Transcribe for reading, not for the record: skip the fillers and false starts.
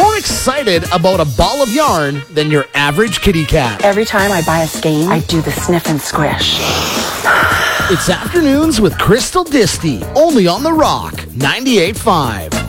more excited about a ball of yarn than your average kitty cat. Every time I buy a skein, I do the sniff and squish. It's Afternoons with Crystal Disty, only on The Rock 98.5.